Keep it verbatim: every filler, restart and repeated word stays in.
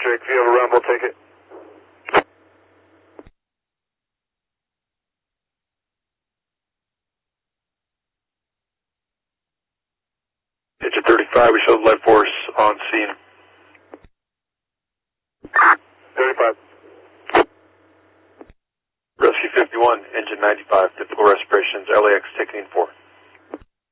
Drake, if you have a rumble, take it. Engine thirty-five, we show the light force on scene. thirty-five. Rescue fifty-one, engine ninety-five, typical respirations, L A X taking in four.